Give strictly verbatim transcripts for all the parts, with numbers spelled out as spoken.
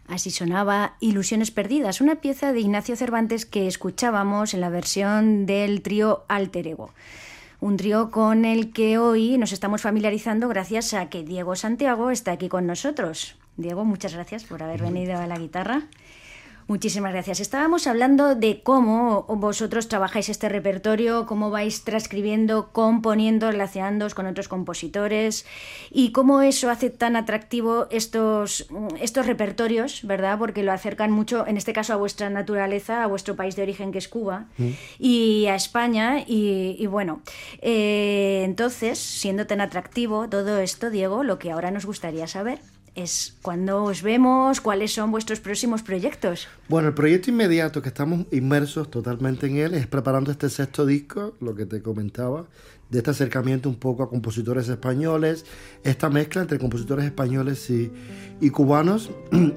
Así sonaba Ilusiones perdidas, una pieza de Ignacio Cervantes que escuchábamos en la versión del trío Alter Ego. Un trío con el que hoy nos estamos familiarizando gracias a que Diego Santiago está aquí con nosotros. Diego, muchas gracias por haber venido a la guitarra. Muchísimas gracias. Estábamos hablando de cómo vosotros trabajáis este repertorio, cómo vais transcribiendo, componiendo, relacionándoos con otros compositores y cómo eso hace tan atractivo estos, estos repertorios, ¿verdad? Porque lo acercan mucho, en este caso, a vuestra naturaleza, a vuestro país de origen, que es Cuba, mm. y a España. Y, y bueno, eh, entonces, siendo tan atractivo todo esto, Diego, lo que ahora nos gustaría saber es cuándo os vemos, cuáles son vuestros próximos proyectos. Bueno, el proyecto inmediato que estamos inmersos totalmente en él es preparando este sexto disco, lo que te comentaba, de este acercamiento un poco a compositores españoles, esta mezcla entre compositores españoles y, y cubanos.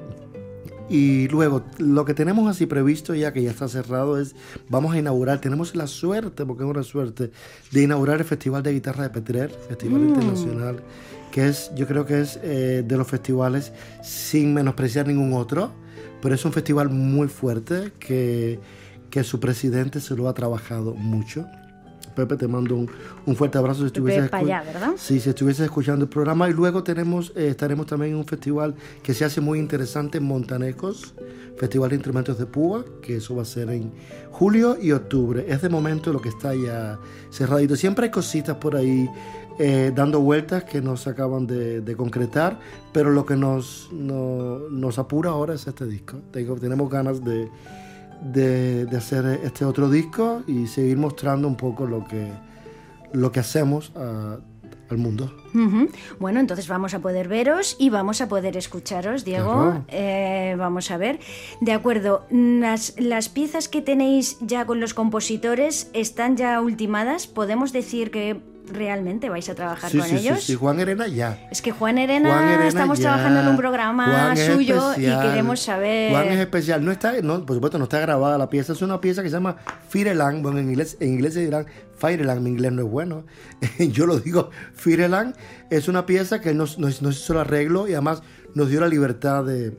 Y luego, lo que tenemos así previsto ya, que ya está cerrado, es, vamos a inaugurar, tenemos la suerte, porque es una suerte, de inaugurar el Festival de Guitarra de Petrer, Festival mm. Internacional, que es, yo creo que es eh, de los festivales, sin menospreciar ningún otro, pero es un festival muy fuerte, que, que su presidente se lo ha trabajado mucho. Pepe, te mando un, un fuerte abrazo si estuvieses, Pepe allá, ¿verdad? Sí, si estuvieses escuchando el programa. Y luego tenemos, eh, estaremos también en un festival que se hace muy interesante en Montanejos, Festival de Instrumentos de Púa, que eso va a ser en julio y octubre. Es de momento lo que está ya cerradito. Siempre hay cositas por ahí eh, dando vueltas que no se acaban de, de concretar, pero lo que nos, no, nos apura ahora es este disco. Tengo, tenemos ganas de... De, de hacer este otro disco y seguir mostrando un poco lo que, lo que hacemos a, al mundo. Uh-huh. Bueno, entonces vamos a poder veros y vamos a poder escucharos, Diego. Claro. Eh, vamos a ver. De acuerdo, las, las piezas que tenéis ya con los compositores están ya ultimadas. ¿Podemos decir que realmente vais a trabajar sí, con sí, ellos? Sí, sí, Juan Herena ya. Es que Juan Herena, Juan Herena estamos ya. trabajando en un programa Juan suyo y queremos saber... Juan es especial. No está, no, por supuesto, no está grabada la pieza. Es una pieza que se llama Fireland. Bueno, en inglés, en inglés se dirán Fireland. Mi inglés no es bueno. Yo lo digo Fireland. Es una pieza que nos, nos, nos hizo el arreglo y además nos dio la libertad de,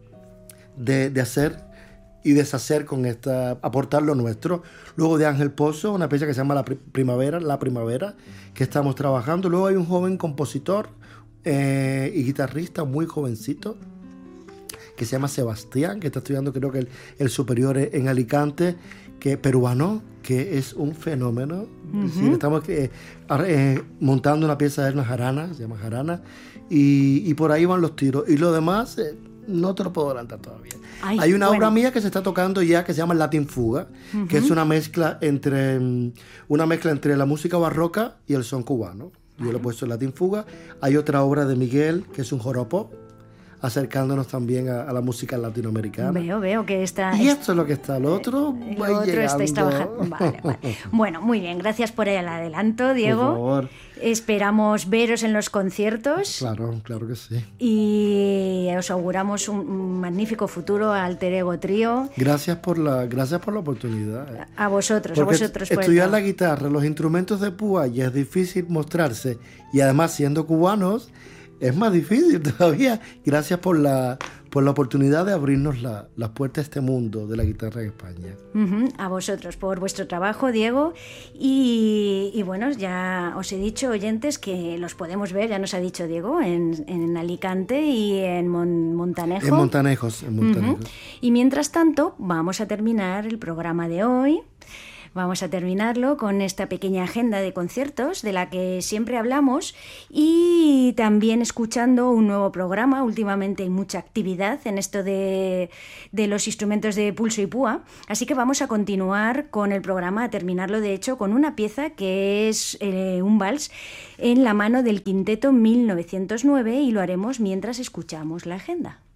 de, de hacer y deshacer con esta, aportar lo nuestro. Luego de Ángel Pozo, una pieza que se llama La Primavera, La Primavera, que estamos trabajando. Luego hay un joven compositor eh, y guitarrista muy jovencito, que se llama Sebastián, que está estudiando creo que el, el superior en Alicante, que peruano, que es un fenómeno. Uh-huh. Sí, estamos eh, eh, montando una pieza de una jarana, se llama jarana, y, y por ahí van los tiros. Y lo demás... Eh, no te lo puedo adelantar todavía. Ay, Hay una bueno. obra mía que se está tocando ya que se llama Latin Fuga, uh-huh. que es una mezcla entre una mezcla entre la música barroca y el son cubano. Yo uh-huh. le he puesto Latin Fuga. Hay otra obra de Miguel que es un joropo, acercándonos también a, a la música latinoamericana. Veo, veo que está... Y esto es lo que está, lo otro eh, va Lo otro llegando. estáis trabajando. Vale, vale. Bueno, muy bien, gracias por el adelanto, Diego. Por favor. Esperamos veros en los conciertos. Claro, claro que sí. Y os auguramos un, un magnífico futuro a Alter Ego Trío. Gracias por la, gracias por la oportunidad. A vosotros, Porque a vosotros. estudiar la guitarra, los instrumentos de púa ya es difícil mostrarse. Y además, siendo cubanos... es más difícil todavía. Gracias por la, por la oportunidad de abrirnos la, las puertas a este mundo de la guitarra en España. Uh-huh. A vosotros por vuestro trabajo, Diego. Y, y bueno, ya os he dicho, oyentes, que los podemos ver, ya nos ha dicho Diego, en, en Alicante y en Mon, Montanejo. En Montanejos. En Montanejos. Uh-huh. Y mientras tanto, vamos a terminar el programa de hoy. Vamos a terminarlo con esta pequeña agenda de conciertos de la que siempre hablamos y también escuchando un nuevo programa. Últimamente hay mucha actividad en esto de, de los instrumentos de pulso y púa, así que vamos a continuar con el programa, a terminarlo de hecho con una pieza que es eh, un vals en la mano del Quinteto mil novecientos nueve y lo haremos mientras escuchamos la agenda.